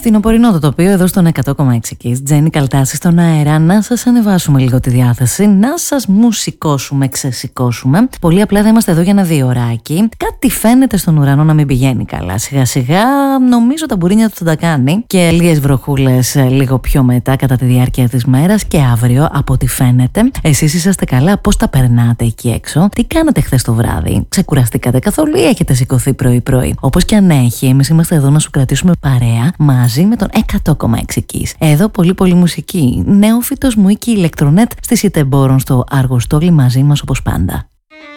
Φθινοπορεινό το τοπίο εδώ στον 100,6 Kiss. Τζένι Καλτάση στον αέρα. Να σας ανεβάσουμε λίγο τη διάθεση, να σας μουσικώσουμε, ξεσηκώσουμε. Πολύ απλά δεν είμαστε εδώ για ένα 2ωράκι. Κάτι φαίνεται στον ουρανό να μην πηγαίνει καλά. Σιγά σιγά νομίζω τα μπουρίνια του θα τα κάνει. Και λίγες βροχούλες λίγο πιο μετά κατά τη διάρκεια της μέρας και αύριο από ό,τι φαίνεται. Εσείς είσαστε καλά? Πώς τα περνάτε εκεί έξω? Τι κάνατε χθες το βράδυ? Ξεκουραστήκατε καθόλου ή έχετε σηκωθεί πρωί-πρωί? Όπως και αν έχει, εμείς είμαστε εδώ να σου κρατήσουμε παρέα μαζί με τον 100,6 Kiss. Εδώ πολύ μουσική. Νεόφυτος μου ή και ηλεκτρονέτ στη Σιτεμπόρων στο Αργοστόλι μαζί μας όπως πάντα.